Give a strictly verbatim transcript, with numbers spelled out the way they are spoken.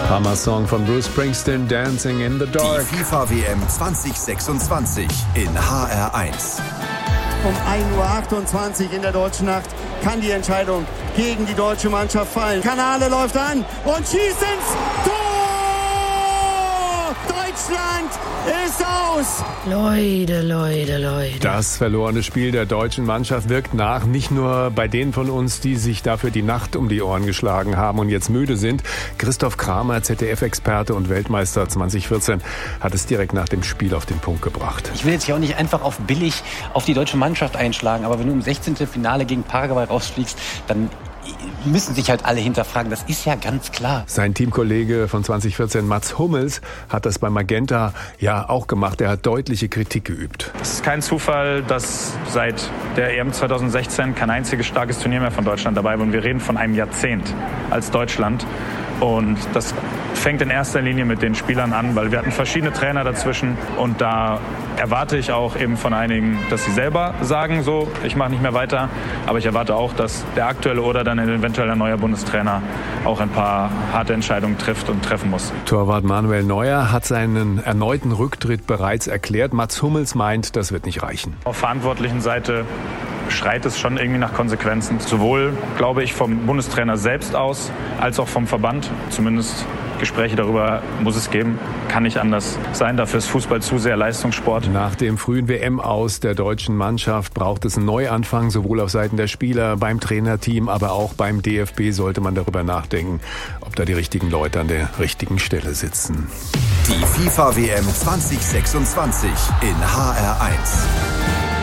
Hammer-Song von Bruce Springsteen, Dancing in the Dark. Die FIFA W M zwanzig sechsundzwanzig in H R eins. Um ein Uhr achtundzwanzig in der Deutschen Nacht kann die Entscheidung gegen die deutsche Mannschaft fallen. Kanale läuft an und schießt ins Tor! Deutschland ist aus! Leute, Leute, Leute. Das verlorene Spiel der deutschen Mannschaft wirkt nach, nicht nur bei denen von uns, die sich dafür die Nacht um die Ohren geschlagen haben und jetzt müde sind. Christoph Kramer, Z D F-Experte und Weltmeister zwanzig vierzehn, hat es direkt nach dem Spiel auf den Punkt gebracht. Ich will jetzt hier auch nicht einfach auf billig auf die deutsche Mannschaft einschlagen, aber wenn du im sechzehnten Finale gegen Paraguay rausfliegst, dann müssen sich halt alle hinterfragen. Das ist ja ganz klar. Sein Teamkollege von zwanzig vierzehn, Mats Hummels, hat das bei Magenta ja auch gemacht. Er hat deutliche Kritik geübt. Es ist kein Zufall, dass seit der E M zwanzig sechzehn kein einziges starkes Turnier mehr von Deutschland dabei war. Und wir reden von einem Jahrzehnt als Deutschland. Und das fängt in erster Linie mit den Spielern an, weil wir hatten verschiedene Trainer dazwischen. Und da erwarte ich auch eben von einigen, dass sie selber sagen, so, ich mache nicht mehr weiter. Aber ich erwarte auch, dass der aktuelle oder dann eventuell ein neuer Bundestrainer auch ein paar harte Entscheidungen trifft und treffen muss. Torwart Manuel Neuer hat seinen erneuten Rücktritt bereits erklärt. Mats Hummels meint, das wird nicht reichen. Auf verantwortlichen Seite schreit es schon irgendwie nach Konsequenzen. Sowohl, glaube ich, vom Bundestrainer selbst aus, als auch vom Verband. Zumindest Gespräche darüber muss es geben. Kann nicht anders sein. Dafür ist Fußball zu sehr Leistungssport. Nach dem frühen W M-Aus der deutschen Mannschaft braucht es einen Neuanfang, sowohl auf Seiten der Spieler, beim Trainerteam, aber auch beim D F B sollte man darüber nachdenken, ob da die richtigen Leute an der richtigen Stelle sitzen. Die FIFA W M zwanzig sechsundzwanzig in H R eins.